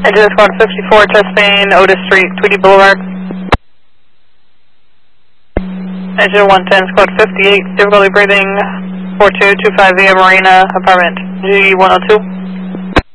Engine Squad 54, testing Otis Street, Tweedy Boulevard. Engine 110, Squad 58, difficulty breathing, 4225 via Marina, apartment G102.